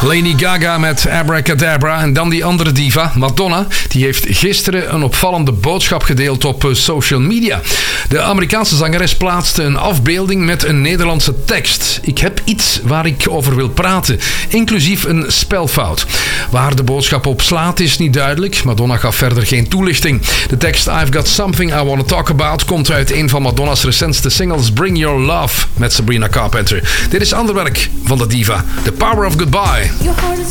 Lady Gaga met Abracadabra. En dan die andere diva, Madonna. Die heeft gisteren een opvallende boodschap gedeeld op social media. De Amerikaanse zangeres plaatste een afbeelding met een Nederlandse tekst. Ik heb iets waar ik over wil praten, inclusief een spelfout. Waar de boodschap op slaat is niet duidelijk. Madonna gaf verder geen toelichting. De tekst I've Got Something I Want to Talk About komt uit een van Madonna's recentste singles Bring Your Love met Sabrina Carpenter. Dit is ander werk van de diva, The Power of Goodbye. Your heart is